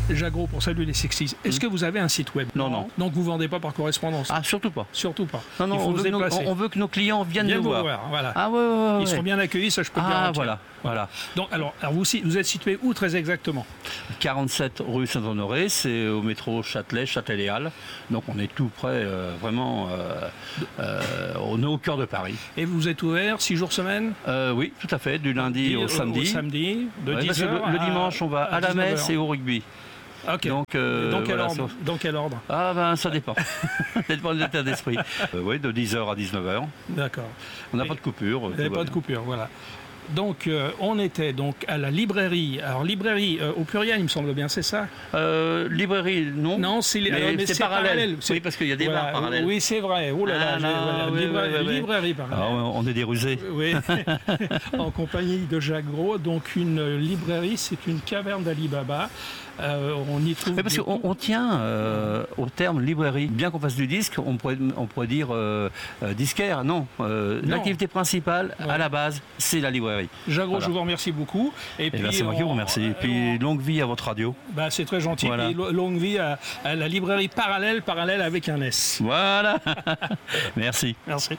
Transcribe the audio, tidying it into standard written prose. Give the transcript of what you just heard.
Jagro pour saluer les Sexties. Est-ce que vous avez un site web? Non. Donc vous ne vendez pas par correspondance? Ah, surtout pas. Surtout pas. Non, on veut que nos clients viennent nous voir. Voilà. Ah ouais. Ils seront bien accueillis, ça je peux le garantir. Voilà. Donc alors vous êtes situé où très exactement? 47 rue Saint-Honoré, c'est au métro Châtelet-Halles. Donc on est tout près, vraiment, on est au cœur de Paris. Et vous êtes ouvert 6 jours semaine? Oui, tout à fait, du lundi au samedi. Au samedi, de 10h le dimanche, on va à la messe et au rugby. Ok. Donc, dans quel ordre? Ah ben ça dépend. Ça dépend de l'état d'esprit. Oui, de 10h à 19h. D'accord. On n'a pas de coupure. Vous n'avez pas de coupure, voilà. Donc on était donc à la librairie. Alors librairie au pluriel, il me semble bien, c'est ça? Librairie, non. Non, c'est parallèle. Oui, parce qu'il y a des bars parallèles. Oui, c'est vrai. Oh là là, librairie parallèle. Ah, on est des rusés. Oui. En compagnie de Jacques Gros. Donc une librairie, c'est une caverne d'Ali Baba. On y trouve. Parce qu'on tient au terme librairie. Bien qu'on fasse du disque, on pourrait dire disquaire. Non. L'activité principale, à la base, c'est la librairie. Jacques Gros, je vous remercie beaucoup. Et puis, c'est moi qui vous remercie. Et puis longue vie à votre radio. C'est très gentil. Voilà. Et longue vie à la librairie parallèle avec un S. Voilà. Merci. Merci.